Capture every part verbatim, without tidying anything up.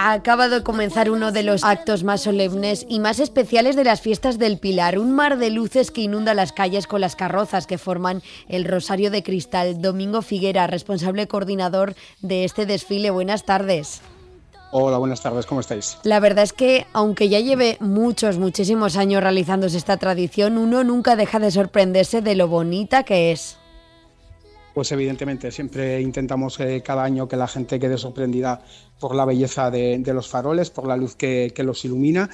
Acaba de comenzar uno de los actos más solemnes y más especiales de las fiestas del Pilar, un mar de luces que inunda las calles con las carrozas que forman el Rosario de Cristal. Domingo Figuera, responsable coordinador de este desfile, buenas tardes. Hola, buenas tardes, ¿cómo estáis? La verdad es que, aunque ya lleve muchos, muchísimos años realizándose esta tradición, uno nunca deja de sorprenderse de lo bonita que es. Pues evidentemente, siempre intentamos eh, cada año que la gente quede sorprendida por la belleza de, de los faroles, por la luz que, que los ilumina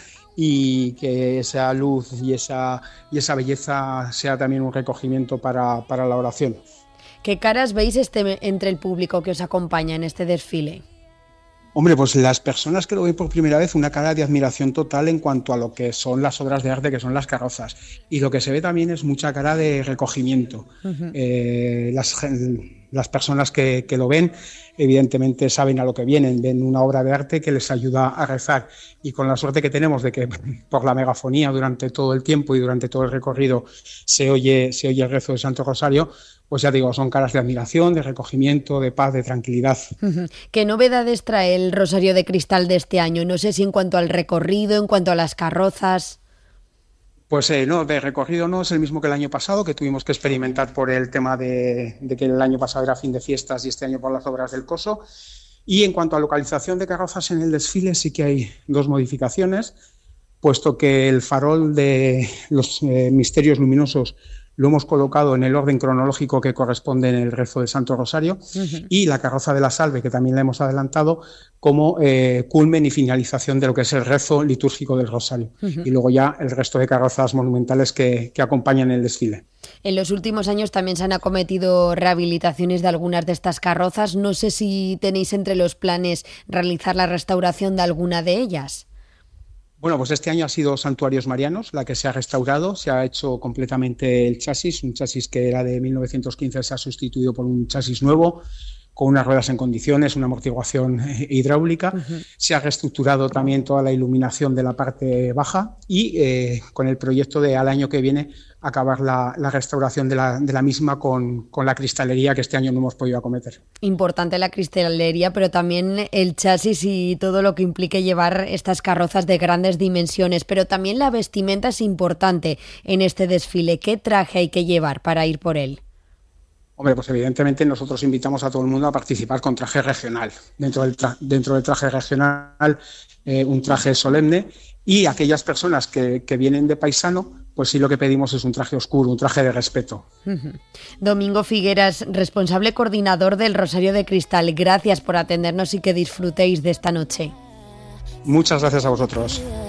y que esa luz y esa, y esa belleza sea también un recogimiento para, para la oración. ¿Qué caras veis este, entre el público que os acompaña en este desfile? Hombre, pues las personas que lo ven por primera vez, una cara de admiración total en cuanto a lo que son las obras de arte, que son las carrozas. Y lo que se ve también es mucha cara de recogimiento. Uh-huh. Eh, las, las personas que, que lo ven, evidentemente saben a lo que vienen, ven una obra de arte que les ayuda a rezar. Y con la suerte que tenemos de que por la megafonía durante todo el tiempo y durante todo el recorrido se oye, se oye el rezo del Santo Rosario, pues ya digo, son caras de admiración, de recogimiento, de paz, de tranquilidad. ¿Qué novedades trae el Rosario de Cristal de este año? No sé si en cuanto al recorrido, en cuanto a las carrozas. Pues eh, no, de recorrido no es el mismo que el año pasado, que tuvimos que experimentar por el tema de, de que el año pasado era fin de fiestas y este año por las obras del Coso. Y en cuanto a localización de carrozas en el desfile, sí que hay dos modificaciones, puesto que el farol de los eh, misterios luminosos lo hemos colocado en el orden cronológico que corresponde en el rezo del Santo Rosario, uh-huh. y la carroza de la Salve, que también la hemos adelantado, como eh, culmen y finalización de lo que es el rezo litúrgico del Rosario. Uh-huh. Y luego ya el resto de carrozas monumentales que, que acompañan el desfile. En los últimos años también se han acometido rehabilitaciones de algunas de estas carrozas. No sé si tenéis entre los planes realizar la restauración de alguna de ellas. Bueno, pues este año ha sido Santuarios Marianos, la que se ha restaurado, se ha hecho completamente el chasis, un chasis que era de mil novecientos quince, se ha sustituido por un chasis nuevo, con unas ruedas en condiciones, una amortiguación hidráulica. Uh-huh. Se ha reestructurado también toda la iluminación de la parte baja y eh, con el proyecto de al año que viene acabar la, la restauración de la, de la misma con, con la cristalería, que este año no hemos podido acometer. Importante la cristalería, pero también el chasis y todo lo que implique llevar estas carrozas de grandes dimensiones, pero también la vestimenta es importante en este desfile. ¿Qué traje hay que llevar para ir por él? Hombre, pues evidentemente nosotros invitamos a todo el mundo a participar con traje regional. Dentro del, tra- dentro del traje regional, eh, un traje solemne, y aquellas personas que, que vienen de paisano, pues sí lo que pedimos es un traje oscuro, un traje de respeto. Uh-huh. Domingo Figueras, responsable coordinador del Rosario de Cristal, gracias por atendernos y que disfrutéis de esta noche. Muchas gracias a vosotros.